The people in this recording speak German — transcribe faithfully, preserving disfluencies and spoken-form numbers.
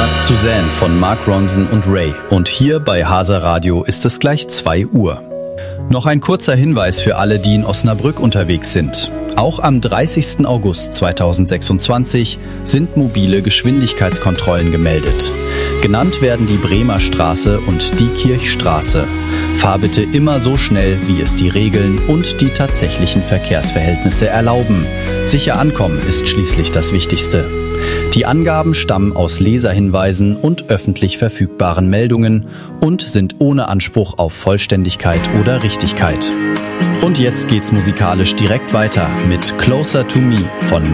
Suzanne von Mark Ronson und Ray. Und hier bei Hasa Radio ist es gleich zwei Uhr. Noch ein kurzer Hinweis für alle, die in Osnabrück unterwegs sind. Auch am dreißigsten August zweitausendsechsundzwanzig sind mobile Geschwindigkeitskontrollen gemeldet. Genannt werden die Bremer Straße und die Kirchstraße. Fahr bitte immer so schnell, wie es die Regeln und die tatsächlichen Verkehrsverhältnisse erlauben. Sicher ankommen ist schließlich das Wichtigste. Die Angaben stammen aus Leserhinweisen und öffentlich verfügbaren Meldungen und sind ohne Anspruch auf Vollständigkeit oder Richtigkeit. Und jetzt geht's musikalisch direkt weiter mit Closer to Me von